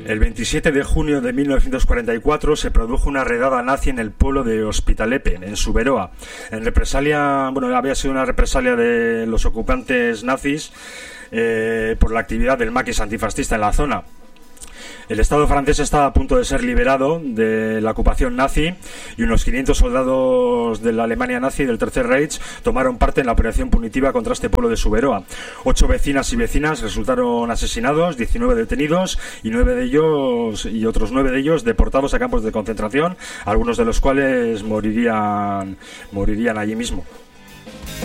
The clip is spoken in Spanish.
El 27 de junio de 1944 se produjo una redada nazi en el pueblo de Hospitalepe, en Suberoa. En represalia, había sido una represalia de los ocupantes nazis por la actividad del maquis antifascista en la zona. El Estado francés estaba a punto de ser liberado de la ocupación nazi y unos 500 soldados de la Alemania nazi y del Tercer Reich tomaron parte en la operación punitiva contra este pueblo de Suberoa. 8 vecinas y vecinas resultaron asesinados, 19 detenidos y otros 9 de ellos deportados a campos de concentración, algunos de los cuales morirían allí mismo.